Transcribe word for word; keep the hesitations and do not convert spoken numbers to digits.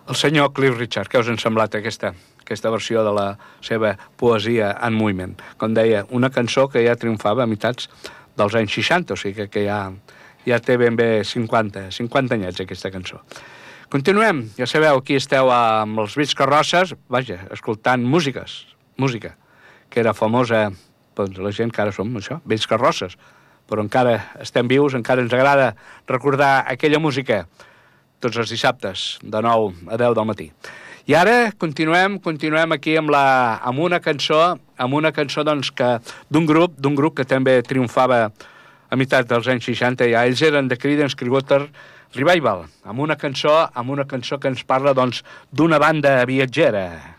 El senyor Cliff Richard, què us ha semblat aquesta, aquesta versió de la seva poesia en moviment? Com deia, una cançó que ja triomfava a mitats dels anys seixanta, o sigui que ja, ja té ben bé cinquanta, cinquanta anyets aquesta cançó. Continuem, ja sabeu, aquí esteu amb els Vells Carrosses, vaja, escoltant músiques, música, que era famosa, doncs la gent que ara som això, Vells Carrosses, però encara estem vius, encara ens agrada recordar aquella música, tots els dissabtes, de nou a deu del matí. I ara continuem, continuem aquí amb, la, amb una cançó, amb una cançó doncs, que d'un grup, d'un grup que també triomfava a meitat dels anys seixanta, ja ells eren de Creedence Clearwater Revival, amb una cançó, amb una cançó que ens parla doncs, d'una banda viatgera.